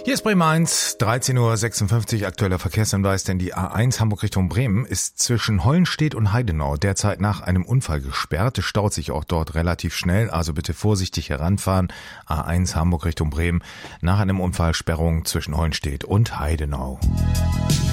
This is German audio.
Hier ist Bremen 1, 13.56 Uhr, aktueller Verkehrshinweis, denn die A1 Hamburg Richtung Bremen ist zwischen Hollenstedt und Heidenau derzeit nach einem Unfall gesperrt. Es staut sich auch dort relativ schnell, also bitte vorsichtig heranfahren. A1 Hamburg Richtung Bremen nach einem Unfall Sperrung zwischen Hollenstedt und Heidenau.